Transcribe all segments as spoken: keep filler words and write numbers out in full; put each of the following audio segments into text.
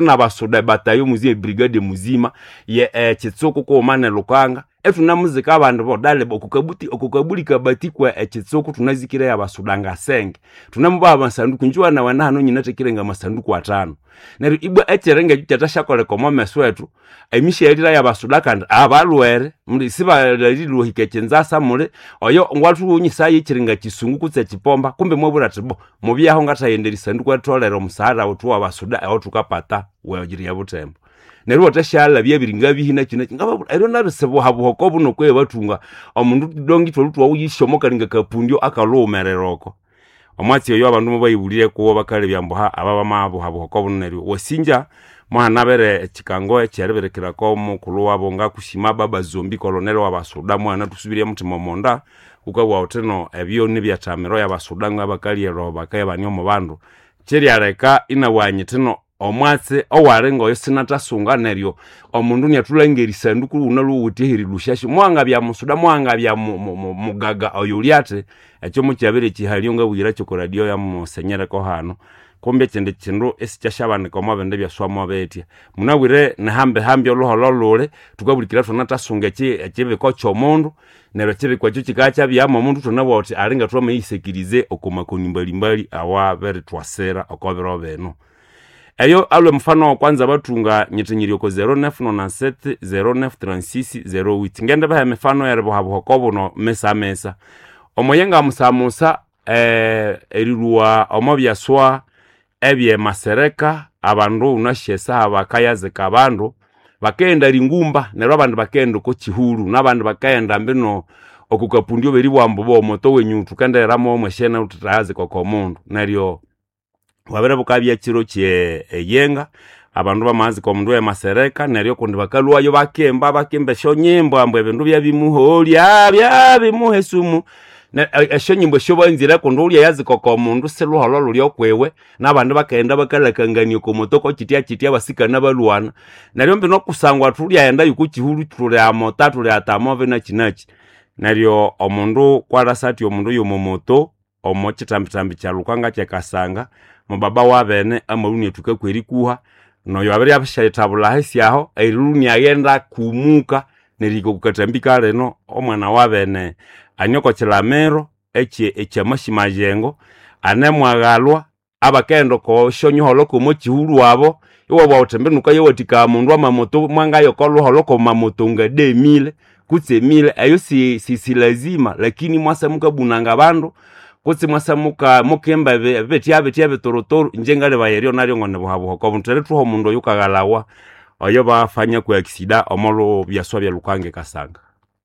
na basoda batayo muzie brigade muzima ye eh, Chitsoko ko mane Lukanga etu na muzika abantu bodale okukabuti okukabuli kabati kwa eh, Chitsoko tunazikira ya basudanga senge tunamuba amasanduku njwa na wana hano nyina tekirenga masanduku atano nero ibwa echerenga cyatashakole komo meswetu emishe yalira ya basudaka abalwere muri siba lilo hikecenza samule oyo ngwatu unyisa yichirenga kisungu kutse chipomba kumbe mwebura tibo mubyaho ngatayenderi sanduku atolera omusara otuwa basuda aho tukapata wajiri ya butembo nero watashala byebiringa bihina kino ngaba ero narisebo habuhoko buno kwe batunga omundu dongi tolutu wuyishomoka linga kapundio akalomereroko omwatsi yo abantu mubayibulire ko bakale byamboha ababa mabo habuhoko buno nero wasinja mwana bere chikango echereberekera ko mukulu wabo ngakushima baba zombi colonel wabasuda mwana tusubiriye mutima monda ukabwa oteno ebyo nibyatamiro yabasuda ngabakali ero bakaya banyo mu bandu cheri areka inawanye teno omwatse owarengo yosinatasunga neryo omundu nyatulengeri sanduku unalu utihiri lushashi mwanga bya musuda mwanga bya mugaga oyulyate ekyo mukyabere kihaliyo nga buyira cyo radio ya musenyera ko hano kombe chende chindu esichashabane komo bende bya swamo betia munawire ne hambe hambe olohololole tukabulikira tunatasunga eki ekibe ko chomundu nero kibe kwa cyo kikacha bya mundu tunabo oti alinga twame isekirize okumakoni mbali mbali awa bere twasera okobero beno eyo alwe mfano kwanza batunga nyetinyiri ko zero neuf nonante-sept zero neuf trente-six zero huit ngende ba mfano yarebo habuhokobo no mesa mesa omoyenga musamusa eh eriruwa omobyaswa ebye masereka abandu unashesa abakayaze kabandu bakenda ringumba nero abandu bakenda ko kihuru nabandi bakenda mbino okukapundio beri bwambo bo moto wenyu tukandera mo mweshena utataze ko komundu naryo wabera bukabya kiro kye yenga abandu bamazi ko mundu ya masereka naryo kundi bakalwayo bakemba bakembe shonyembo ambo ebindu bya bimuholi abya bimuhesumu na eshonyimbo shobanzira kundulya yazi ko mundu seluholo lulyo kwewe nabandu bakaenda bakalakangani ko motoko kitia kitia basika nabalwana naryo mbino kusangwa tulya enda yukukihulu tulya amota tulya atamove na kinachi naryo omundu kwarasati omundu yomomoto omochitambitambi kya Lukanga kya Kasanga mubaba wabene amaluni tukakweri kuha no yabari abashayitabula hesiaho eriruni agenda kumuka neriko kukatambika leno omwana wabene anyoko chilamero eche eche mashimajengo anemwagalwa abakendo ko shonyo holoko mo chihuru wabo iwo bawutembenuka yowatika mundu amamoto mwanga yokolo holoko mamoto ngade mille kutse mille ayo si si, si lazima lakini mwasamuka bunanga bandu kutse mwasamuka mukemba betia betia betorotoro njengale bayerio naryo ngone buhabo ko buntere tuho mundu yukagalawa oyo bafanya ku accident omolo byaswa bya Lukange Kasanga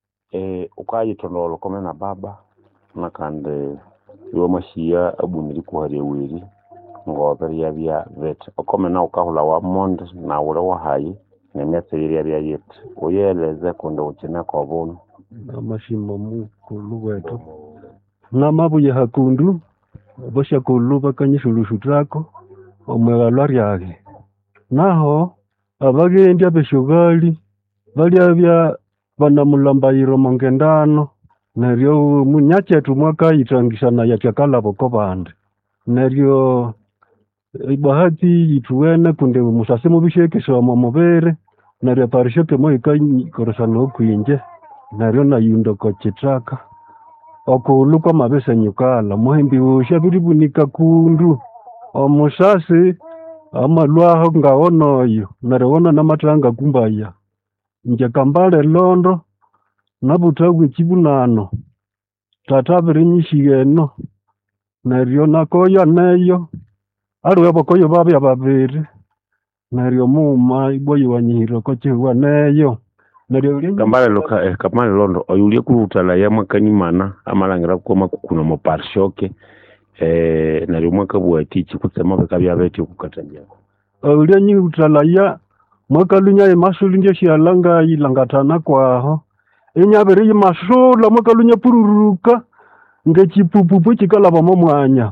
eh ukayitondolo komena baba nakande yo mashia abuniri ku hare wiri ngobere ya bya vet okomena ukahula wa monde na ule wa hayi nemetse iri ya yet oyeleze kondo ukina ko bono amashimo mu kulugweto namabuye hakundu bosha kuluba kanyishulushu trako omwegalwa ryage naho abagende abeshogali bali abya banamulambayiro mongendano neryo munyachetu mwaka itangishana ya chakala boko bande neryo ibahati ituwene kunde musasemo bishekesho mu mubere neryo parishoke mo ikanyi korosano kwinje neryo na yundo ko chitraka okuluka mabese nyukala muhimbi ushabiribunika kundu omusasi amalwaho ngaonoyo narewona namatanga kumbaya nje kambale londo nabutagwe kibunano tatabiri nyishigeno neryo nakoya neyo alwe bakoyo babya babiri neryo muma iboyi wanyiro ko chiwa neyo neryo kambale loka eh, kamale londo oyulie kurutala ya makanimana amalangira ko makukuna mo parshoke eh neryo mwaka bwatichi kutsema bekabya beti kukatanja oyulie nyi utala ya mwaka lunya emasulu nje shialanga ilangatana kwaho enyabere yimasula mwaka lunya pururuka ngechipupupu chikala bamomwanya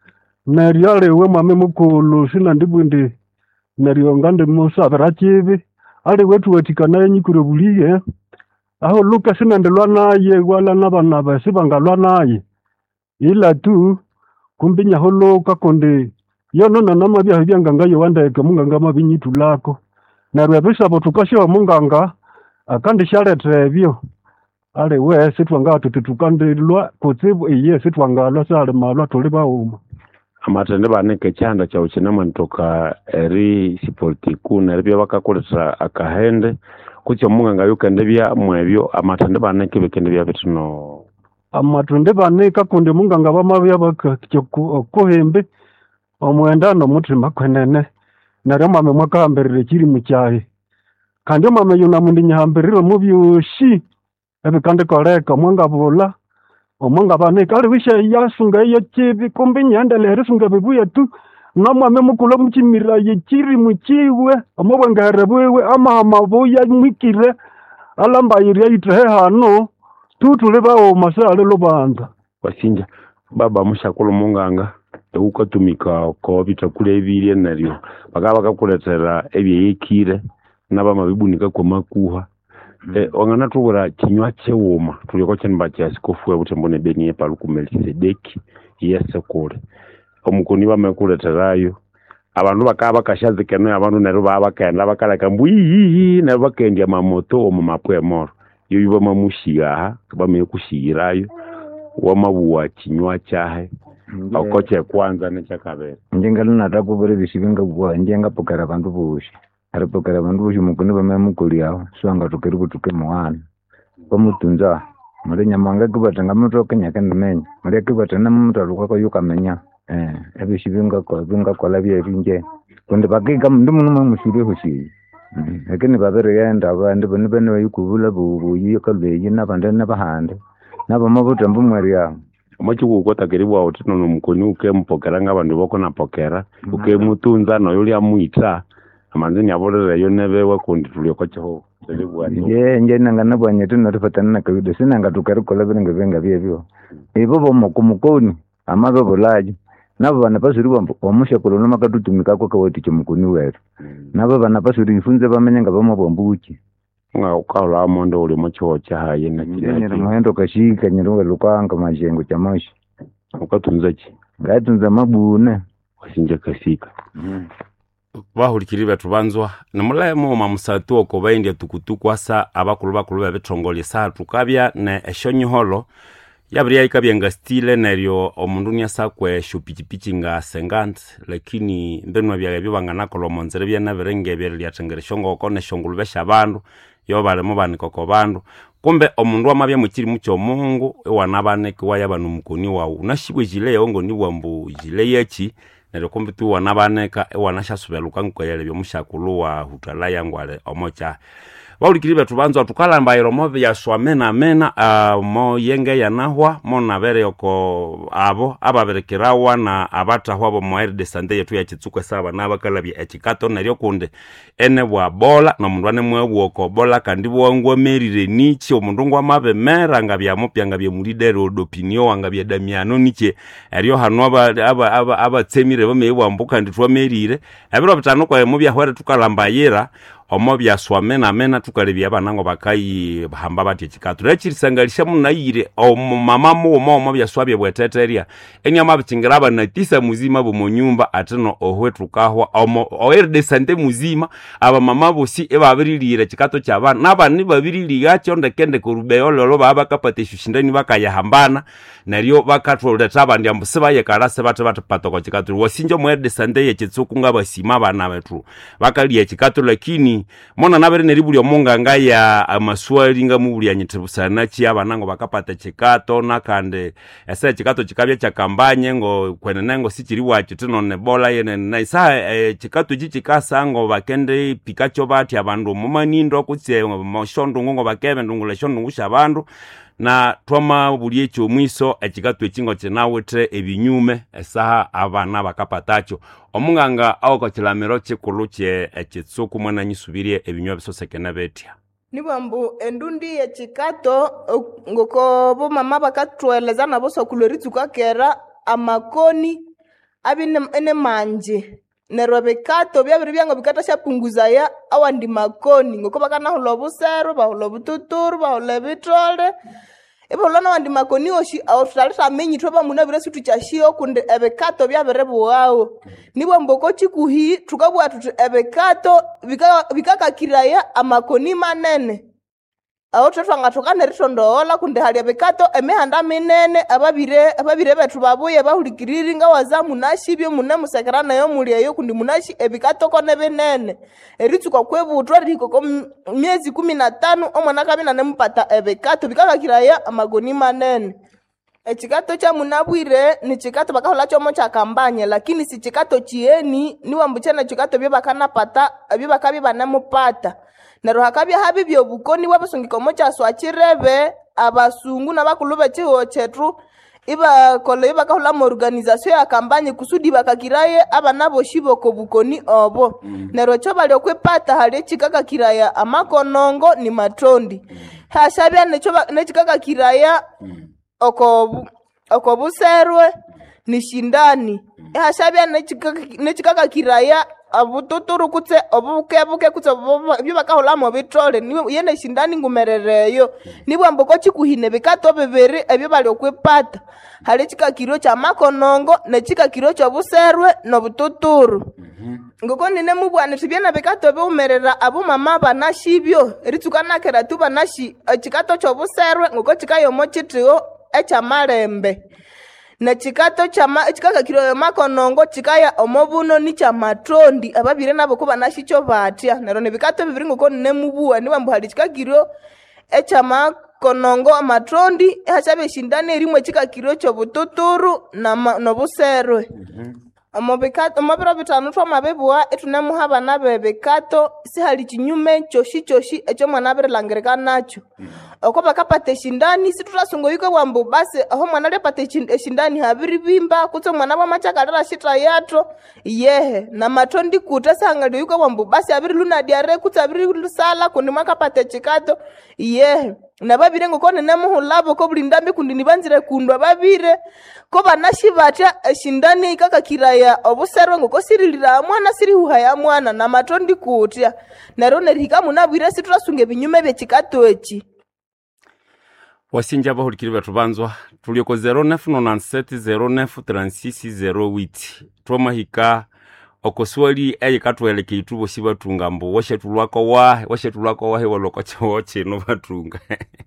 neryo lewe mame mukulu sina ndibwindi neryo ngande musabira chibi ali wetu wetikana nyikure buliye aho luka sina ndelwa naye wala nabana basi bangalwa naye ila tu kumbinya holo kakonde yono nanama bya byanganga yowandeke munganga mabinyitu lako nerwe bisabo tukashiwa munganga akandi shalete ebyo ale we sitwanga tutukandelwa kutsibu iye sitwangala sale malwa tuli bauma amatende baneke chanda cha uchinama ntoka eri sipolitiku neribya bakakoleta akahende kucho munganga yukende bya mwebyo amatende baneke bekende bya bituno amatunde baneka kunde munganga bamabya bakako kohembe omwendano mutima kwenene neryo mame mwakahambirire kiri mucyayi kandi mame yuna mundi nyahambirire mu byushi ebikande koleka mwangabula omwanga baneka ali wisha yasunga iyo kibi kumbi nyandelere sunga bibuya tu namame mukula mukimira yekiri mukiwe amabwangere bwewe amama boya mwikire alambayire yithe hano tutule bawo masale lobanza wasinja baba mushakulu munganga ukatumika ko bitakule ebirye naryo bakaba bakakuletera ebyekire nabama bibunika kwa makuha mm. eh wangana tubura kinywa cyewuma tuliko cyanba cya sikofu ebutembone beniye palukumelisedeki yese kule omukuni bamakuleterayo abantu bakaba bakashazikeno abantu nero babakenda bakalaka mbwi nero bakendya mamoto mu mapwe moro yo yuba mamushiga bameye kushigirayo wamabuwa kinywa cyahe akoche kwanza necha kabere njengalo natakubere bisibinga bwa njenga pokara bantu bushi ari pokara bantu bushi mukuni bamemukuli yawo swanga tukeri kutuke mwana bamutunza muri nyamanga kubatanga mutoke nyakende menya muri kubatana mutalo kwako yukamenya eh ebisibinga ko binga kola bye binje kunde bakiga mundu munuma mushire hoshi lakini babere yenda abandi bane bane bayikubula bubu yikalwe nabandana bahande nabo mabuta mbumwari yawo amachuko kotakeriwa otino nomukoni uke mpokera ngabantu boko napokera mm -hmm. uke mutunza no yuli amuita amanzini abolere yo nebewe kundi tulioko cyo ye nje nanga nabanye tino tufatana na kawido sinanga tukari kola binga benga byebyo ibo bomo kumukoni amabe bolaje nabo bana pasuri bombo omusha kolona makatutumika ko kawoti cyumukoni weru nabo bana pasuri ifunze bamenye ngabamo bombuki nga ukala amondo uli mucho cyahaye na kiranye muhendo kashika nyirunga lukanga majengo cyamashi ukatunza ki gatunza mabune wasinje kasika mm. bahulikiri batubanzwa namulaye mu mamusatu oko baindi tukutuku asa abakulu bakulu babetongole sa tukabya ne eshonyiholo yabiri ikabya nga stile neryo omundu nyasa kwe shupichipichi nga sengant lakini mbenwa bya byo bangana kolomonzere bya naberenge bya lyatengere shongo kone shongulu besha bandu yo bale mu banikoko bandu kumbe omundu amabya mukiri mucyo mungu ewanabane kwa yabanu mukoni wawu unashibwe jile yongo ni bwambu jile yechi neryo kumbe tu wanabaneka ewanashasubeluka nkoyele byo mushakulu wa hutala yangwale omocha baulikiri betubanzo tukalamba iromo bya swamena mena uh, mo yenge yanahwa mo nabere yoko abo ababerekerawa na abata hwabo moer de sande yetu ya chitsukwe saba nabakalabya ekikato neryo kunde ene bwa bola no mundu ane mwe oko bola kandi bwangwa merire nichi omundu ngwa mabe mera ngabya mupya ngabya mulidero opinion wangabya damiano niche eryo hano aba aba aba abatsemire bamebwa mbuka nditwa merire ebiro bitano kwa mubya hwere tukalamba yera omobya swamena mena tukalebya abanango bakayi bahamba bati chikato rechirisangalisha munayire omama mu omobya swabye bweteteria enyama bichingiraba na tisa muzima bo munyumba ateno ohwetukahwa omo oerde sante muzima aba mama bosi ebabirilire chikato cyabana nabani babiriliga cyonde kende kurubeyo lolo baba kapate shushindani bakayahambana naryo bakatoleta abandi ambuseba yekarase bate bate patoko chikato wasinjo mwerde sante yechitsuku ngabasima bana betu bakaliye chikato lakini mona nabere neribuli omunganga ya amaswali nga mubuli anyitebusana chi abanango bakapata chikato nakande ese chikato chikabya chakambanye ngo kwenenengo sichiri wachi tino nebola yene na isa e, chikato chichikasa ngo bakende pikacho bati abandu mumanindo kutse moshondo ngo bakebe ndungule shondo ngusha abandu na twama buli echo mwiso ekikato ekingo chenawete ebinyume esaha abana bakapatacho omunganga awoko kilamiro kikuluche ekitsuku mwana nyisubirie ebinywa bisosekena betya nibambu endundi yechikato ngoko bo mama bakatweleza nabo sokuloritsuka kera amakoni abine ene manje nerwa bekato byabiri byango bikata shapunguza ya awandi makoni ngoko bakana hulo busero ba hulo bututuru ba hulo bitole ebo lona wandi makoni oshi au tutaleta menyi toba muna bire situ chashio kunde ebekato bya berebo wao nibo mboko chikuhi tukabwa tutu ebekato bikaka bikaka kiraya amakoni manene au tutanga tokane ritondoola kunde hali ebekato emehanda minene ababire ababire betu babuye bahulikiriri nga wazamu nashibyo mune musekerana yo muri yo kundi munashi ebikato kone benene eritsuka kwebutwa riko ko miezi kumi na tano omwana kabina nempata ebekato bikaka kiraya amagoni manene echikato cha munabwire ni chikato bakahola chomo cha kambanye lakini si chikato chieni ni wambuchana chikato byo bakana pata byo bakabi banamupata nero hakabya habi byo bukoni wabasungiko mocha swachirebe abasungu nabakulube chiho chetu iba kole iba kahola mu organisation ya kambanye kusudi bakakiraye abanabo shiboko bukoni obo mm. nero cho bali okwepata hali chikaka kiraya amakonongo ni matondi mm. hashabya necho nechikaka kiraya mm. oko oko buserwe ni shindani mm. hashabya nechikaka nechikaka kiraya abututuru kutse obukebuke kutse byubakahola mu bitrole ni yene shindani ngumerereyo nibwo mboko chikuhine bikato bebere ebyo bali okwepata hali chikakiro cha makonongo ne chikakiro cha buserwe no bututuru mm-hmm. ngoko nine mubwana tibyana bikato beumerera abo mama banashibyo ritsukana kera tu banashi chikato cha buserwe ngoko chikayo mochitio echa malembe na chikato chama chikaka kiro makonongo chikaya omobuno ni cha matondi ababire nabo kuba nashicho batya nero ne bikato biviringo ko nemubuwa ni wambo hali chikakiro echa makonongo amatondi hachabe shindane erimwe chikakiro cho bututuru na no buserwe mm-hmm. Amobekato mabira bitanu twa mabebuwa etunemu haba nabe bekato si hali chinyume choshi choshi echo mwana bere langereka nacho mm. Oko bakapate shindani siturasungo yuko wambo base aho mwana le pate shindani habiri bimba kutso mwana wa machakalera shitra yato yehe na matondi kuta sanga yuko wambo base habiri luna diare kutsa habiri sala kundi makapate chikato yehe na babire ngo kone nemu hulabo ko bulindambi kundi nibanzire kundwa babire ko banashi batya shindani ikaka kiraya obuserwe ngo ko sirilira mwana siri huhaya mwana na matondi kutya narone rika munabwire siturasunge binyume bye chikato echi wasinja bahulikiri batubanzwa tulioko zero neuf nine sept zero neuf trente-six zero huit twamahika okoswali eyikatweleke itubo sibatunga mbo washetulwako wahe washetulwako wahe waloko choche no batunga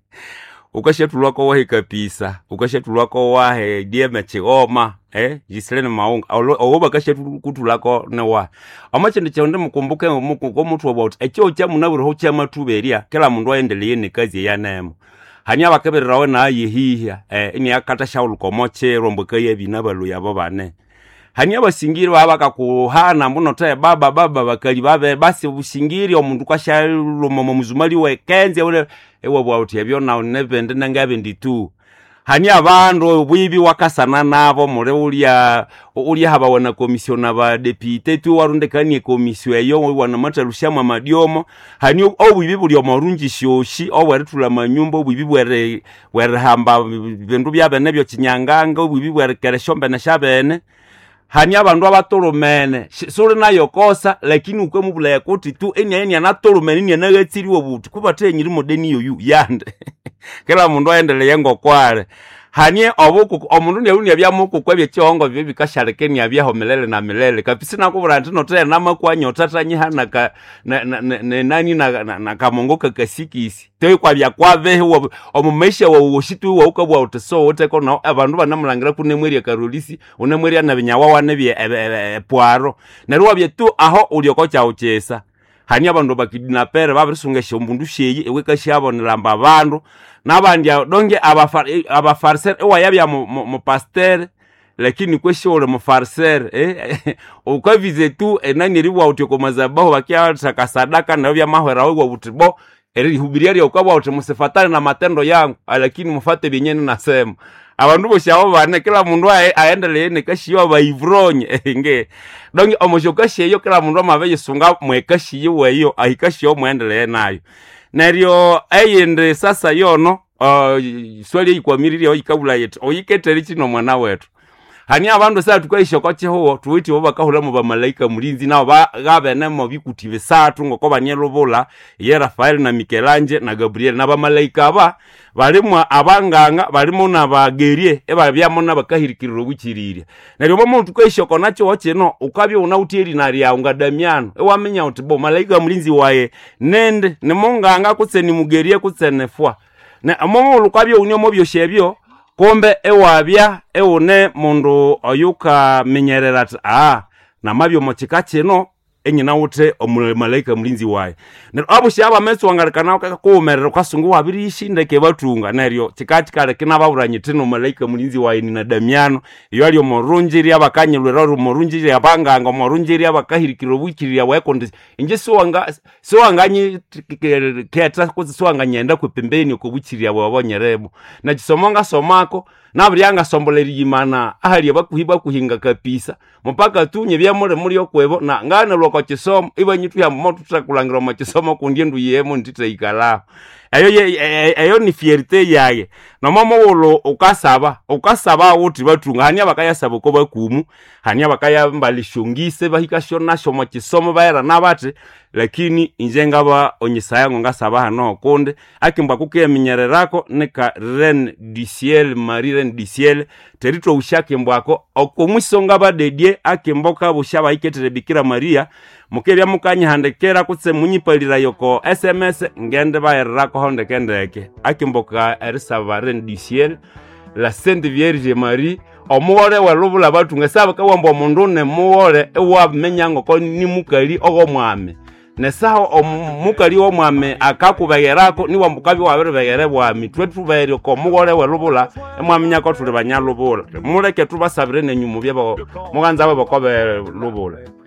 ukashetulwako wahe kapisa ukashetulwako wahe dieme chioma eh jiselene maunga owoba kashetulako ne wa amachende chonde mukumbuke muko mutu about echo cha munaburo ho cha matuberia kila mundu aendelee ne kazi ya nemo hanya bakaberawe na yehihia eh ni akata shauluko moche romboka yebina balu yabo bane hanya basingiri babaka kuhana mbuno taye baba baba bakali babe basi ubusingiri omundu kwashalumo muzumali we kenze ule ewe bwauti yabyo na nevende nangabe nditu hanya abandu bwibi wakasana nabo mure ulia ulia hababona komisiona ba deputy tu warundekanye komisio eyo wana matalushama madiomo hani obwibi buli omorungi shoshi owaritula manyumba obwibi bwere were hamba bindu byabene byo kinyanganga obwibi bwere kereshombe na shabene hani abandu abatolomene suri nayo kosa lakini ukwe mubula yakoti tu enya enya natolomene ni nagatsiriwo buti kubate nyiri modeni yoyu yande kila mundu aendeleye ngokwale hanye obuku omundu nyawuni yabyamuku kwebye chongo bye bikasharekeni yabyaho milele na milele kapisi nakubura ntino tena namakwanyo tatanyiha na ka na, na, na nani na, na, na kamongo kakasikisi tewe kwa bya kwave omumesha wa woshitu wa ukabwa uteso uteko na abandu banamulangira kunemweri karolisi unemweri na binyawa wane bye e, e, e, poaro naruwa bye tu aho ulioko cha uchesa hani abandu bakidina pere babisungesha ombundu sheye eweka shabonera mba abandu nabandi donge abafar abafarser ewa yabya mu, mu, mu pasteur lakini kweshore mu farser eh ukavize tu enani riwa utiko mazabaho bakia sakasadaka na bya mahwera wo butibo eri hubiriari ukabwa utimusifatane na matendo yangu lakini mufate binyene nasema abandu boshabo bane kila mundu aendelee nekashiwa bayivronye nge donge omoshokashi yo kila mundu amabeje sunga mwekashi yewe ahikashiyo muendelee nayo neryo ayende sasa yono uh, swali ikwamiriri oyikabula yetu oyiketeri kino mwana wetu hani abandu sa tukaisha kwa cheho tuwiti boba kahula mu bamalaika mulinzi nao bagabene mu bikuti bisatu ngoko banyelobola ye Rafael na Michelangelo na Gabriel na bamalaika aba balimwa abanganga balimo nabagerie eba byamona bakahirikiriro bukirire neryo bomo tukaisha kona cyo kino ukabye unautieri na ria unga Damiano ewamenya uti bo malaika mulinzi waye nende ne monganga kutseni mugerie kutsenefwa ne amongo lukabye unyomo byoshebyo kombe ewabya eune mundu oyuka menyerera ati ah namabyo mochika kino enyina ute omulaika mulinzi waye neryo abushi abametso wangalikana kumerera kwasungu wabiri ishindeke batunga neryo chikati kale kinababuranye tino malaika mulinzi waye ni na Damiano iyo ali omorunjiri abakanyelwera omorunjiri abanganga omorunjiri abakahirikiro bukirira wekonde inje soanga soanganyi keta kuzi soanganyenda kwepembeni okubukirira babonyerebo na kisomonga somako naburyanga somboleri yimana ahali abakuhiba kuhinga kapisa mpaka tunye byamore muri okwebo na ngana loko kisomo ibanyitu ya moto tutakulangira mu kisomo kundi ndu yemo ntite ikala ayo ayo ni fierté yaye no mama wolo ukasaba ukasaba uti batunga hanya bakayasaba ko bakumu hanya bakayambalishungise bahikashona shomo kisomo bayara nabate lakini injenga ba onyisayango ngasaba hano konde akimbwa kukeminyererako nika Reine du ciel Marie Reine du ciel terito ushake mbwako okomwisonga badedie akimboka bushaba iketere Bikira Maria mukeria mukanya handekera kutse munyipalira yoko S M S ngende bayerako honde kendeke akimboka erisaba Reine du ciel la Sainte Vierge Marie omuwore walubula batunga saba kawambo omundu ne muwore ewa menyango ko ni mukali ogo mwame nesaho omukali wo mwame akakubegerako ni wambukabi wabere begere bwami twetu bayero ko muwore walubula emwamenya ko tuli banyalubula muleke tubasabire ne nyumu byabo muganza babo ko be lubula